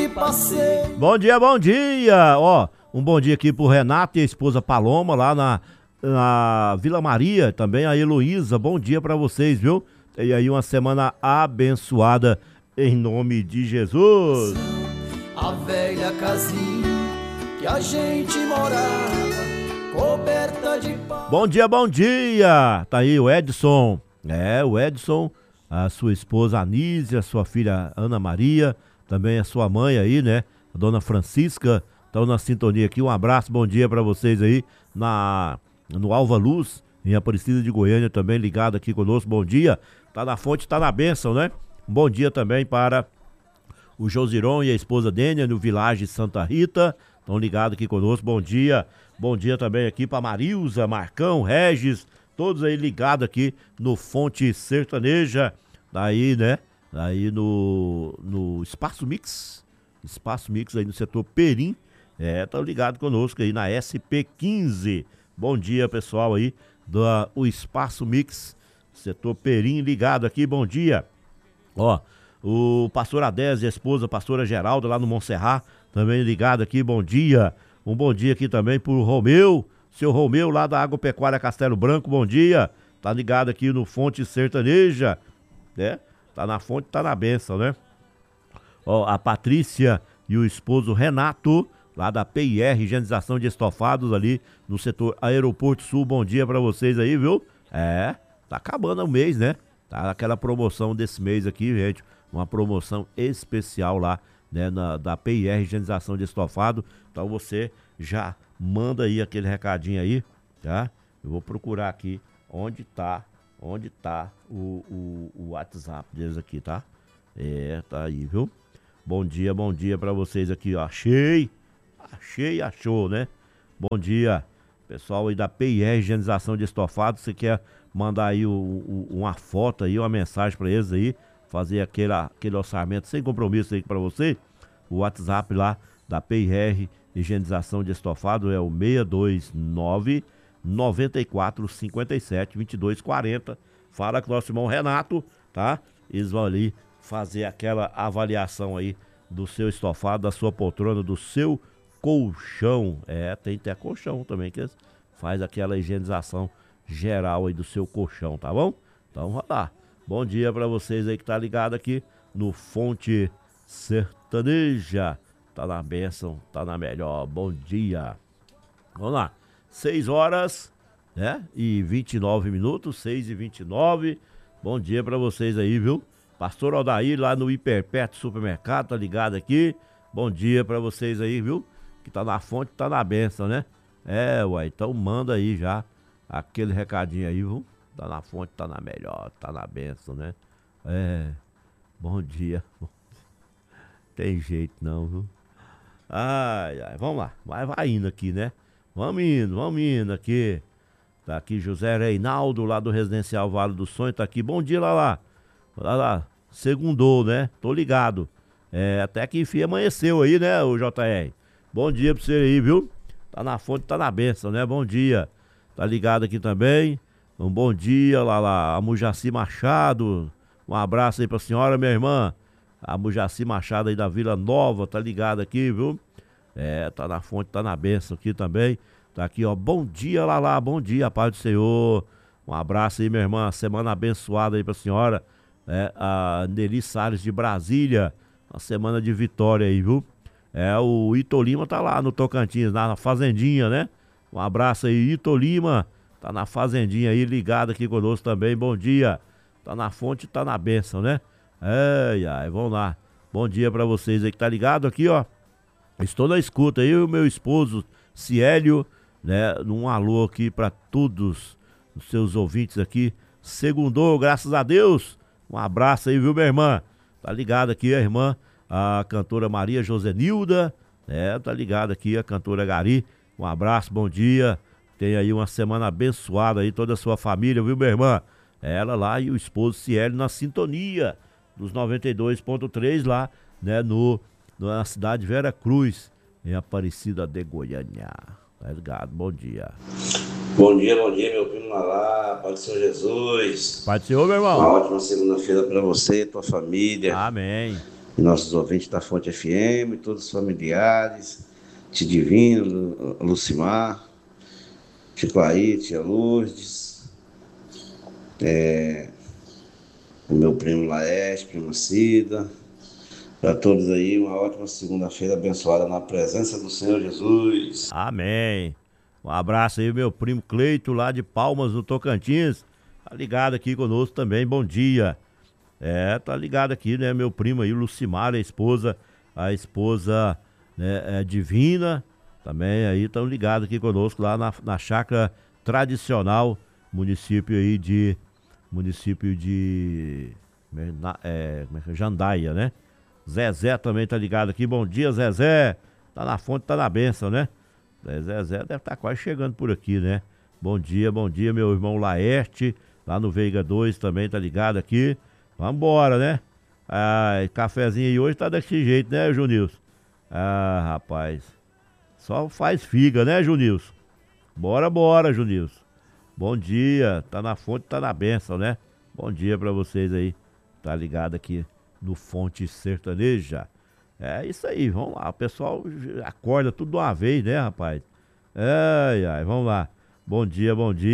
passeio. Bom dia, bom dia. Ó, um bom dia aqui pro Renato e a esposa Paloma lá na Vila Maria, também a Heloísa. Bom dia pra vocês, viu? E aí uma semana abençoada em nome de Jesus. A velha casinha que a gente morava, coberta de pau. Bom dia, bom dia. Tá aí o Edson. O Edson, a sua esposa Anísia, a sua filha Ana Maria, também a sua mãe aí, né? A dona Francisca, estão na sintonia aqui. Um abraço, bom dia pra vocês aí no Alva Luz, em Aparecida de Goiânia, também ligado aqui conosco. Bom dia. Tá na fonte, tá na bênção, né? Um bom dia também para o Josiron e a esposa Dênia no Vilagem Santa Rita. Estão ligados aqui conosco. Bom dia. Bom dia também aqui para Marilza, Marcão, Regis, todos aí ligados aqui no Fonte Sertaneja. Daí, né? Daí no Espaço Mix. Espaço Mix aí no setor Perim. Estão ligados conosco aí na SP15. Bom dia, pessoal aí do Espaço Mix, setor Perim ligado aqui. Bom dia. Ó, o pastor Adés e a esposa, a pastora Geralda, lá no Montserrat, também ligado aqui, bom dia. Um bom dia aqui também pro Romeu, seu Romeu lá da Agropecuária Castelo Branco, bom dia. Tá ligado aqui no Fonte Sertaneja, né? Tá na fonte, tá na bênção, né? Ó, a Patrícia e o esposo Renato, lá da PIR, higienização de estofados ali no setor Aeroporto Sul, bom dia pra vocês aí, viu? Tá acabando o mês, né? Tá aquela promoção desse mês aqui, gente, uma promoção especial lá, né, da PIR, higienização de estofado. Então você já manda aí aquele recadinho aí, tá? Eu vou procurar aqui onde tá o WhatsApp deles aqui, tá? Tá aí, viu? Bom dia pra vocês aqui, ó. Achou, né? Bom dia, pessoal aí da PIR, higienização de estofado. Você quer mandar aí uma foto aí, uma mensagem pra eles aí, fazer aquele orçamento sem compromisso aí pra você, o WhatsApp lá da PIR higienização de estofado é o 629 94 57 22 40. Fala com o nosso irmão Renato, tá? Eles vão ali fazer aquela avaliação aí do seu estofado, da sua poltrona, do seu colchão. Tem até colchão também, que eles faz aquela higienização geral aí do seu colchão, tá bom? Então vamos lá. Bom dia pra vocês aí que tá ligado aqui no Fonte Sertaneja. Tá na bênção, tá na melhor. Bom dia. Vamos lá. 6 horas, né? E 29 minutos, 6h29. Bom dia pra vocês aí, viu? Pastor Odair lá no Hiperperto Supermercado, tá ligado aqui. Bom dia pra vocês aí, viu? Que tá na fonte, tá na bênção, né? Então manda aí já aquele recadinho aí, viu? Tá na fonte, tá na melhor, tá na bênção, né? Bom dia. Tem jeito não, viu? Ai, vamos lá. Vai indo aqui, né? Vamos indo aqui. Tá aqui José Reinaldo, lá do Residencial Vale do Sonho, tá aqui. Bom dia, lá. Segundou, né? Tô ligado. Até que enfim amanheceu aí, né, o JR? Bom dia pra você aí, viu? Tá na fonte, tá na bênção, né? Bom dia. Tá ligado aqui também. Um bom dia lá, a Mujaci Machado. Um abraço aí pra senhora, minha irmã. A Mujaci Machado aí da Vila Nova, tá ligado aqui, viu? Tá na fonte, tá na bênção aqui também. Tá aqui, ó. Bom dia, lá. Bom dia, paz do Senhor. Um abraço aí, minha irmã. Semana abençoada aí pra senhora. A Nelly Salles de Brasília. Uma semana de vitória aí, viu? O Ito Lima tá lá no Tocantins, na fazendinha, né? Um abraço aí, Ito Lima. Tá na fazendinha aí, ligado aqui conosco também. Bom dia. Tá na fonte, tá na bênção, né? Vamos lá. Bom dia pra vocês aí que tá ligado aqui, ó. Estou na escuta aí, o meu esposo Ciélio, né? Um alô aqui pra todos os seus ouvintes aqui. Segundou, graças a Deus. Um abraço aí, viu, minha irmã? Tá ligado aqui a irmã, a cantora Maria Josenilda, né? Tá ligado aqui a cantora Gari. Um abraço, bom dia. Tenha aí uma semana abençoada aí, toda a sua família, viu, minha irmã? Ela lá e o esposo Ciélio na sintonia dos 92.3 lá, né, na cidade de Vera Cruz, em Aparecida de Goiânia. Tá ligado? Bom dia. Bom dia, meu primo Lalá, Pai do Senhor Jesus. Pai do Senhor, meu irmão. Uma ótima segunda-feira pra você e tua família. Amém. e nossos ouvintes da Fonte FM, todos os familiares, Tia Divino, Lucimar, Tia Claí, Tia Lourdes, o meu primo Laeste, prima Cida. Para todos aí, uma ótima segunda-feira abençoada na presença do Senhor Jesus. Amém. Um abraço aí, meu primo Cleito, lá de Palmas, no Tocantins. Tá ligado aqui conosco também, bom dia. Tá ligado aqui, né, meu primo aí, Lucimar, a esposa né, Divina, também aí estão ligados aqui conosco lá na chácara tradicional, município de Jandaia, né? Zezé também tá ligado aqui, bom dia Zezé, tá na fonte, tá na bênção, né? Zezé deve estar quase chegando por aqui, né? Bom dia, meu irmão Laerte, lá no Veiga 2 também tá ligado aqui. Vambora, né? Cafezinho aí hoje tá desse jeito, né, Junilson? Rapaz, só faz figa, né, Junilson? Bora, Junilson. Bom dia, tá na fonte, tá na bênção, né? Bom dia pra vocês aí, tá ligado aqui no Fonte Sertaneja. É isso aí, vamos lá, o pessoal acorda tudo de uma vez, né, rapaz? Vamos lá. Bom dia.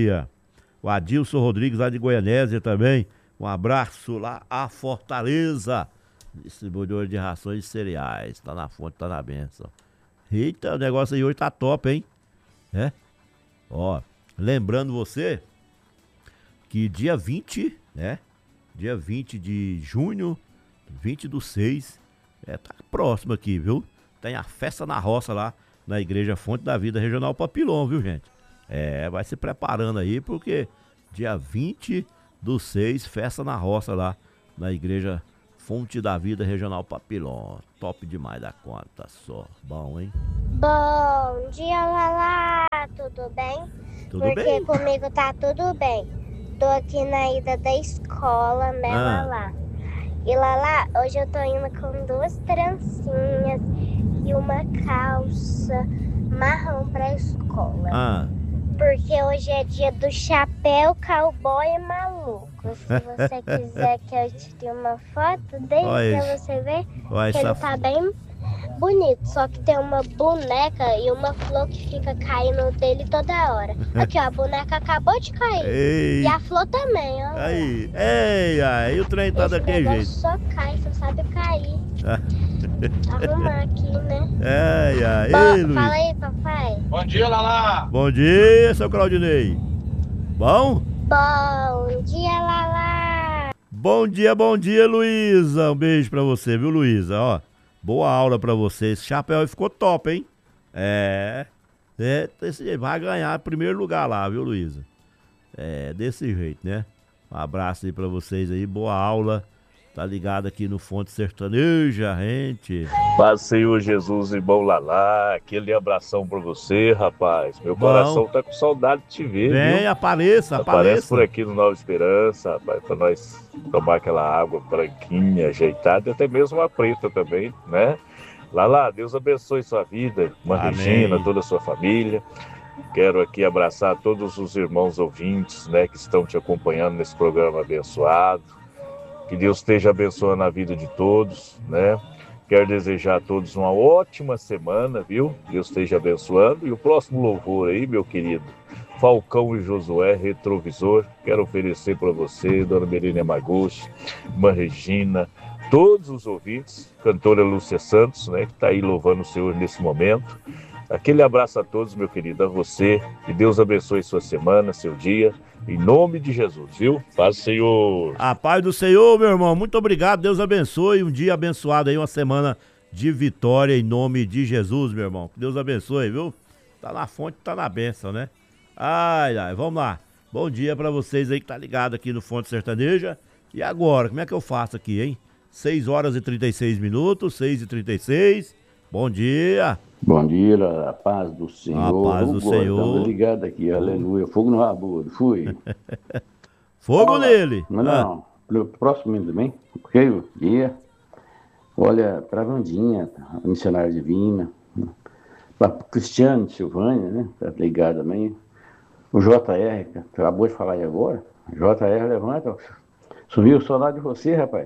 O Adilson Rodrigues lá de Goianésia também, um abraço lá a Fortaleza, distribuidor de rações e cereais, tá na fonte, tá na bênção. Eita, o negócio aí hoje tá top, hein? Ó, lembrando você que dia 20, né? Dia 20 de junho, 20/6, tá próximo aqui, viu? Tem a festa na roça lá, na Igreja Fonte da Vida Regional Papilon, viu, gente? Vai se preparando aí, porque dia 20/6, festa na roça lá, na Igreja Fonte da Vida Regional Papilon. Top demais da conta, só. Bom, hein? Bom dia, Lala, tudo bem? Tudo Porque bem? comigo tá tudo bem. Tô aqui na ida da escola, né, Lala? E Lala, hoje eu tô indo com 2 trancinhas e uma calça marrom pra escola. Porque hoje é dia do chapéu cowboy maluco. Se você quiser que eu te dê uma foto dele pra você ver, que ele tá bem bonito. Só que tem uma boneca e uma flor que fica caindo dele toda hora. Aqui, ó, a boneca acabou de cair. Ei. E a flor também, ó. Aí o trem tá daquele jeito. Só cai, só sabe cair. Arrumar aqui, né? Luiz. Fala aí, papai. Bom dia, Lala. Bom dia, seu Claudinei. Bom? Bom dia, Lala. Bom dia, Luísa. Um beijo pra você, viu, Luísa? Ó, boa aula pra vocês. Chapéu ficou top, hein? Vai ganhar primeiro lugar lá, viu, Luísa? Desse jeito, né? Um abraço aí pra vocês aí, boa aula. Tá ligado aqui no Fonte Sertaneja, gente. Paz, Senhor Jesus e bom Lala. Aquele abração pra você, rapaz. Meu coração tá com saudade de te ver, Vem, viu? apareça. Aparece por aqui no Nova Esperança, rapaz, pra nós tomar aquela água branquinha, ajeitada, e até mesmo uma preta também, né? Lala, Deus abençoe sua vida, uma Regina, toda a sua família. Quero aqui abraçar todos os irmãos ouvintes, né, que estão te acompanhando nesse programa abençoado. Que Deus esteja abençoando a vida de todos, né? Quero desejar a todos uma ótima semana, viu? Deus esteja abençoando. E o próximo louvor aí, meu querido, Falcão e Josué, Retrovisor. Quero oferecer para você, Dona Merina Maguchi, Irmã Regina, todos os ouvintes, cantora Lúcia Santos, né? Que está aí louvando o Senhor nesse momento. Aquele abraço a todos, meu querido, a você. Que Deus abençoe sua semana, seu dia. Em nome de Jesus, viu? Paz do Senhor. A paz do Senhor, meu irmão. Muito obrigado. Deus abençoe. Um dia abençoado aí, uma semana de vitória em nome de Jesus, meu irmão. Deus abençoe, viu? Tá na fonte, tá na bênção, né? Vamos lá. Bom dia pra vocês aí que tá ligado aqui no Fonte Sertaneja. E agora, como é que eu faço aqui, hein? 6h36, 6h36. Bom dia. Bom dia, a paz do Senhor. A paz do Senhor. Estamos ligados aqui, aleluia. Fogo no rabo, fui. Fogo nele. Não, pro próximo também, ok? Bom dia. Olha, pra Vandinha, a missionária divina. Pra Cristiano Silvânia, né? Tá ligado também. O JR, que acabou de falar aí agora. JR, levanta. Sumiu o saudade de você, rapaz.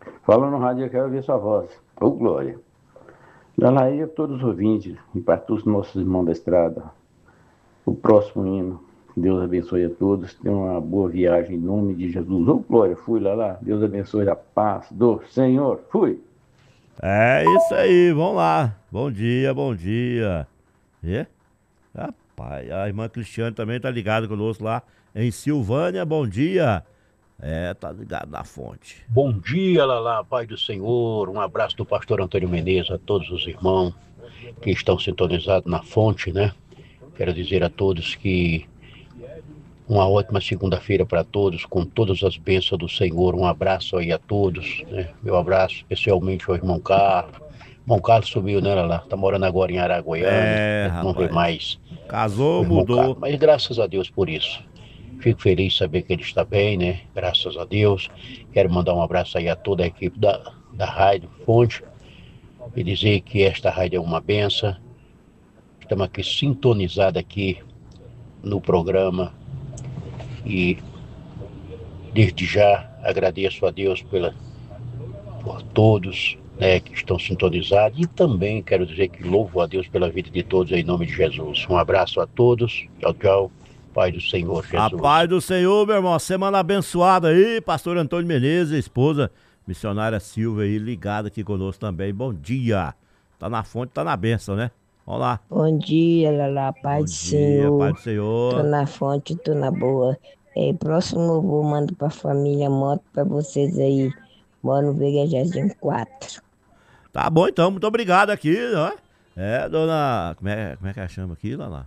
Fala no rádio, eu quero ouvir sua voz. Ô, Glória. Lá aí a todos os ouvintes, e para todos os nossos irmãos da estrada. O próximo hino. Deus abençoe a todos. Tenham uma boa viagem em nome de Jesus. Ô, Glória, fui lá. Deus abençoe a paz do Senhor. Fui. É isso aí, vamos lá. Bom dia, bom dia. E? Rapaz, a irmã Cristiane também tá ligada conosco lá em Silvânia. Bom dia. Tá ligado na fonte. Bom dia, Lalá, Pai do Senhor. Um abraço do pastor Antônio Menezes a todos os irmãos que estão sintonizados na fonte, né? Quero dizer a todos que uma ótima segunda-feira para todos, com todas as bênçãos do Senhor. Um abraço aí a todos, né? Meu abraço especialmente ao irmão Carlos. Irmão Carlos subiu, né, Lalá? Tá morando agora em Araguaiana. Não vê mais. Casou, mudou. Carlos. Mas graças a Deus por isso. Fico feliz de saber que ele está bem, né? Graças a Deus. Quero mandar um abraço aí a toda a equipe da Rádio Fonte e dizer que esta rádio é uma benção. Estamos aqui sintonizados aqui no programa e desde já agradeço a Deus por todos, né, que estão sintonizados e também quero dizer que louvo a Deus pela vida de todos em nome de Jesus. Um abraço a todos. Tchau, tchau. Pai do Senhor Jesus. A paz do Senhor, meu irmão. Semana abençoada aí, pastor Antônio Menezes, esposa, missionária Silvia aí, ligada aqui conosco também. Bom dia. Tá na fonte, tá na bênção, né? Vamos lá. Bom dia, Lalá, paz do Senhor. Paz do Senhor. Tô na fonte, tô na boa. Próximo eu vou mando pra família moto pra vocês aí. Moro no Veiga Jardim 4. Tá bom então, muito obrigado aqui, ó. Dona... Como é que ela chama aqui, Lalá?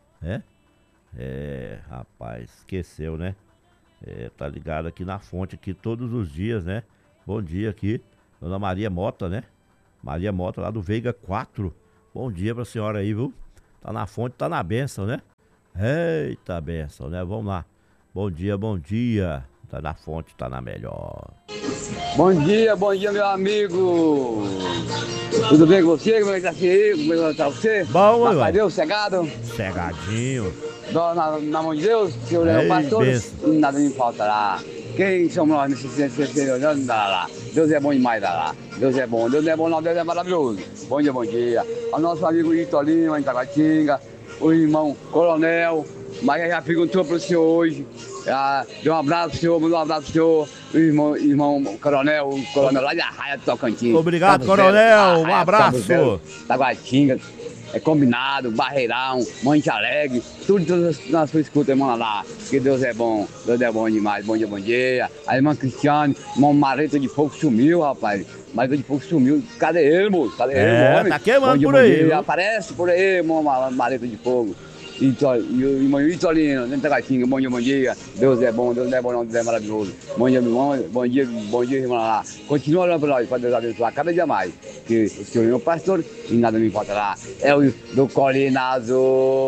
Rapaz, esqueceu, né? Tá ligado aqui na fonte aqui todos os dias, né? Bom dia aqui, Dona Maria Mota, né? Maria Mota lá do Veiga 4. Bom dia pra senhora aí, viu? Tá na fonte, tá na bênção, né? Eita bênção, né? Vamos lá. Bom dia, bom dia. Tá na fonte, tá na melhor. Bom dia, meu amigo. Tudo bem com você? Como é que tá aí? Como é que tá você? Bom, mano. Papai Deus, cegado? Cegadinho. Na mão de Deus, Senhor é o pastor, e nada me faltará. Quem somos nós nesse lá? Deus é bom demais, lá. Deus é bom, não, Deus é maravilhoso. Bom dia. Ao nosso amigo Ito Lima, em Taguatinga, o irmão Coronel, Maria já perguntou para o senhor hoje. Deu um abraço pro senhor, mandou um abraço pro senhor, o irmão Coronel, lá de Arraia do Tocantins. Obrigado, Coronel, um abraço. Taguatinga, Combinado, Barreirão, Monte Alegre, tudo na sua escuta, irmão lá. Que Deus é bom demais. Bom dia. A irmã Cristiane, irmão Mareta de Fogo sumiu, rapaz. Mareta de Fogo sumiu. Cadê ele, moço? Homem? Tá queimando por aí. Aparece por aí, irmão Mareta de Fogo. E o irmão Itolino, dentro da Taguatinga, bom dia. Deus é bom, não, Deus é maravilhoso. Bom dia, meu irmão, bom dia, irmão lá. Continua orando por nós, para Deus abençoar cada dia mais. Que o Senhor é meu pastor e nada me faltará. É o do Colina Azul.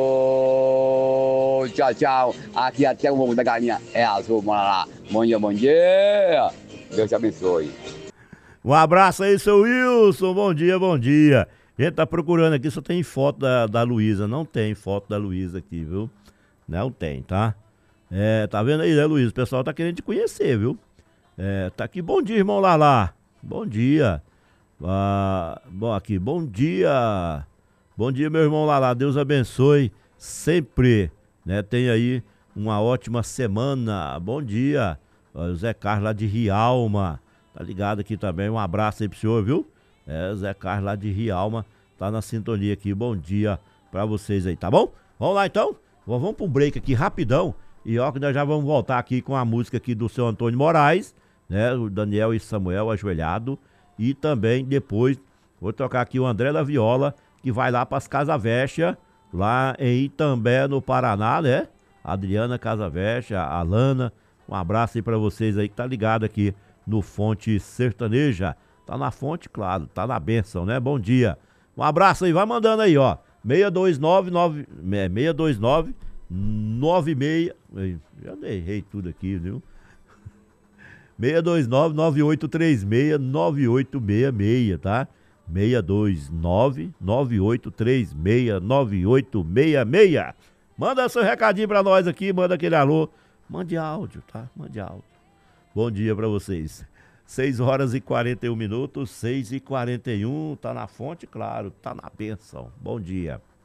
Tchau. Aqui até o ovo da galinha é azul, bora lá. Bom dia. Deus te abençoe. Um abraço aí, seu Wilson. Bom dia. A gente tá procurando aqui, só tem foto da Luísa. Não tem foto da Luísa aqui, viu? Não tem, tá? Tá vendo aí, né, Luísa? O pessoal tá querendo te conhecer, viu? Tá aqui, bom dia, irmão Lalá. Bom dia. Bom, aqui, bom dia. Bom dia, meu irmão Lalá. Deus abençoe sempre, né? Tenha aí uma ótima semana. Bom dia. O Zé Carlos lá de Rialma. Tá ligado aqui também. Um abraço aí pro senhor, viu? Zé Carlos lá de Rialma, tá na sintonia aqui. Bom dia pra vocês aí, tá bom? Vamos lá então? Vamos pro break aqui rapidão. E ó, que nós já vamos voltar aqui com a música aqui do seu Antônio Moraes, né? O Daniel e Samuel ajoelhado. E também depois vou tocar aqui o André da Viola, que vai lá pras Casa Véstia, lá em Itambé, no Paraná, né? Adriana Casa Véstia, a Alana. Um abraço aí pra vocês aí que tá ligado aqui no Fonte Sertaneja. Tá na fonte, claro, tá na bênção, né? Bom dia. Um abraço aí, vai mandando aí, ó. 629 96. Já errei tudo aqui, viu? 629-9836-9866, tá? 629-9836-9866. Manda seu recadinho pra nós aqui, manda aquele alô. Mande áudio, tá? Mande áudio. Bom dia pra vocês. 6 horas e 41 minutos, 6h41, tá na fonte, claro, tá na bênção. Bom dia.